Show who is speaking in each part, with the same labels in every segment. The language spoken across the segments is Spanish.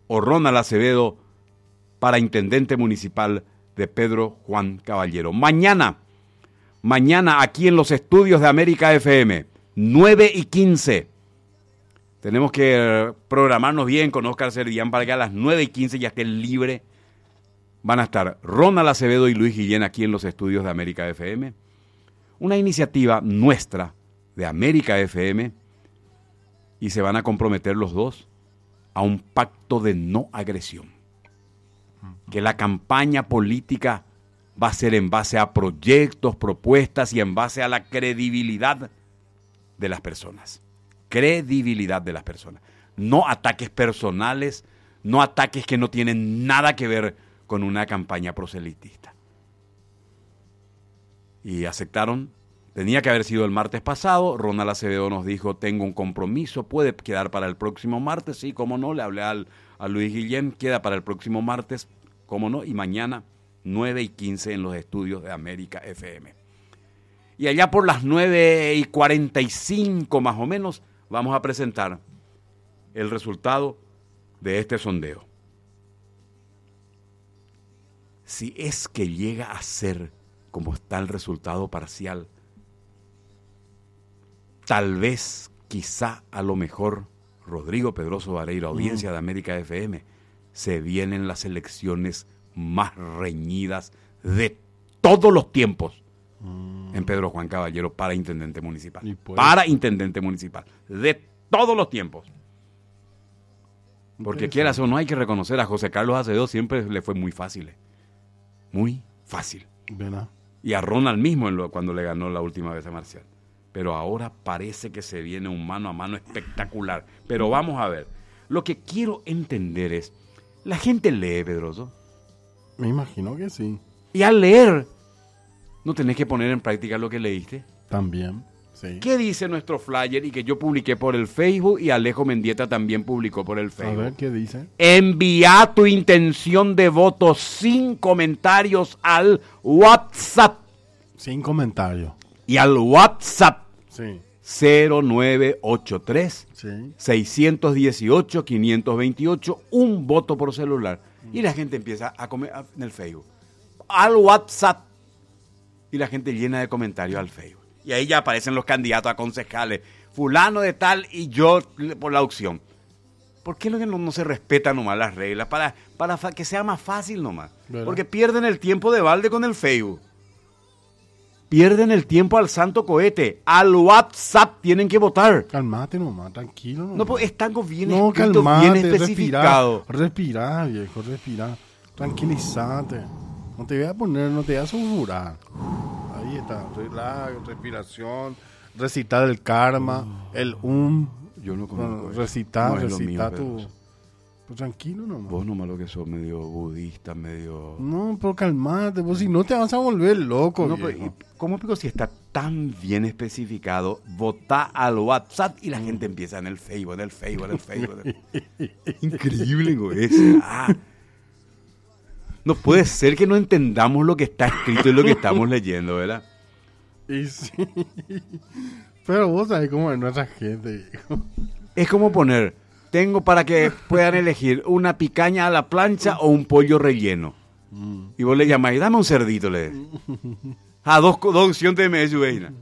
Speaker 1: o Ronald Acevedo para intendente municipal de Pedro Juan Caballero. Mañana aquí en los estudios de América FM, 9:15. Tenemos que programarnos bien con Óscar Servillán para que a las 9:15 ya esté libre. Van a estar Ronald Acevedo y Luis Guillén aquí en los estudios de América FM. Una iniciativa nuestra de América FM, y se van a comprometer los dos a un pacto de no agresión. Que la campaña política va a ser en base a proyectos, propuestas y en base a la credibilidad de las personas. Credibilidad de las personas. No ataques personales, no ataques que no tienen nada que ver con una campaña proselitista. Y aceptaron. Tenía que haber sido el martes pasado. Ronald Acevedo nos dijo, tengo un compromiso, puede quedar para el próximo martes. Sí, cómo no, le hablé a Luis Guillén, queda para el próximo martes, cómo no. Y mañana, 9:15 en los estudios de América FM. Y allá por las 9:45 más o menos, vamos a presentar el resultado de este sondeo. Si es que llega a ser como está el resultado parcial, tal vez, quizá, a lo mejor, Rodrigo Pedroso Vareiro, audiencia de América FM, se vienen las elecciones más reñidas de todos los tiempos en Pedro Juan Caballero para intendente municipal. Para intendente municipal, de todos los tiempos. Porque quieras o no, hay que reconocer a José Carlos Acevedo, siempre le fue muy fácil. Muy fácil.
Speaker 2: ¿Verdad?
Speaker 1: Y a Ronald mismo cuando le ganó la última vez a Marcial. Pero ahora parece que se viene un mano a mano espectacular. Pero vamos a ver. Lo que quiero entender es, ¿la gente lee, Pedroso?
Speaker 2: Me imagino que sí.
Speaker 1: Y al leer, ¿no tenés que poner en práctica lo que leíste?
Speaker 2: También, sí.
Speaker 1: ¿Qué dice nuestro flyer y que yo publiqué por el Facebook y Alejo Mendieta también publicó por el Facebook?
Speaker 2: A ver, ¿qué dice?
Speaker 1: Envía tu intención de voto sin comentarios al WhatsApp.
Speaker 2: Sin comentarios.
Speaker 1: Y al WhatsApp.
Speaker 2: Sí.
Speaker 1: 0983
Speaker 2: Sí.
Speaker 1: 618 528, un voto por celular. Y la gente empieza a comer en el Facebook. Al WhatsApp. Y la gente llena de comentarios al Facebook. Y ahí ya aparecen los candidatos a concejales. Fulano de tal y yo por la opción. ¿Por qué no se respetan nomás las reglas? Para que sea más fácil nomás.
Speaker 2: ¿Verdad?
Speaker 1: Porque pierden el tiempo de balde con el Facebook. Pierden el tiempo al santo cohete. Al WhatsApp tienen que votar.
Speaker 2: Calmate nomás, tranquilo nomás.
Speaker 1: No, pues están bien
Speaker 2: No,
Speaker 1: escrito,
Speaker 2: calmate,
Speaker 1: bien especificado.
Speaker 2: Respirá, viejo, respirá. Tranquilízate. No te voy a poner, no te voy a susurrar. Ahí está, relax, respiración, recitar el karma, el
Speaker 1: Yo no conozco eso.
Speaker 2: recitar,
Speaker 1: No es lo
Speaker 2: recitar
Speaker 1: mío,
Speaker 2: tu...
Speaker 1: Pedroso.
Speaker 2: Pues tranquilo nomás.
Speaker 1: Vos nomás lo que sos medio budista, medio...
Speaker 2: No, pero calmate, vos si no te vas a volver loco,
Speaker 1: No,
Speaker 2: viejo.
Speaker 1: pero, ¿cómo pico si está tan bien especificado? Votá al WhatsApp y la gente empieza en el Facebook, en el Facebook, en el Facebook. Increíble, güey. No puede ser que no entendamos lo que está escrito y lo que estamos leyendo, ¿verdad?
Speaker 2: Y sí. Pero vos sabés cómo es nuestra gente, viejo.
Speaker 1: Es como poner, tengo para que puedan elegir una picaña a la plancha o un pollo relleno. Y vos le llamáis, dame un cerdito, le decís. Dos opciones de medio, veina.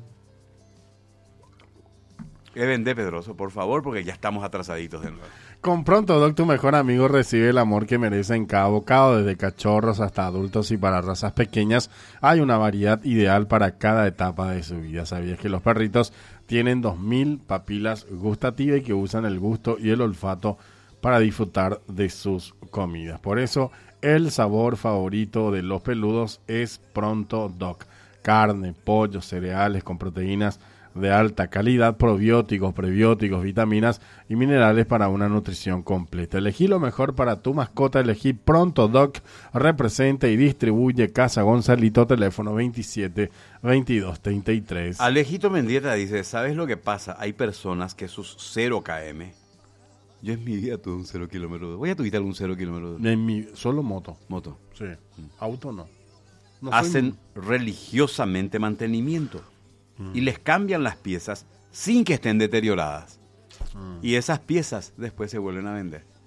Speaker 1: ¿Qué vende, Pedroso, por favor? Porque ya estamos atrasaditos de nuevo.
Speaker 2: Con Pronto Doc, tu mejor amigo recibe el amor que merece en cada bocado, desde cachorros hasta adultos, y para razas pequeñas hay una variedad ideal para cada etapa de su vida. ¿Sabías que los perritos tienen 2000 papilas gustativas y que usan el gusto y el olfato para disfrutar de sus comidas? Por eso, el sabor favorito de los peludos es Pronto Doc. Carne, pollo, cereales con proteínas de alta calidad, probióticos, prebióticos, vitaminas y minerales para una nutrición completa. Elegí lo mejor para tu mascota, elegí Pronto Doc. Representa y distribuye Casa Gonzalito, teléfono 27 22 33.
Speaker 1: Alejito Mendieta dice, ¿sabes lo que pasa? Hay personas que sus 0 km, yo en mi vida tuve un 0 kilómetro. ¿Voy a tuviste algún 0 kilómetro?
Speaker 2: Solo moto.
Speaker 1: Moto.
Speaker 2: Sí. Auto no.
Speaker 1: Hacen religiosamente mantenimiento. Y les cambian las piezas sin que estén deterioradas. Y esas piezas después se vuelven a vender.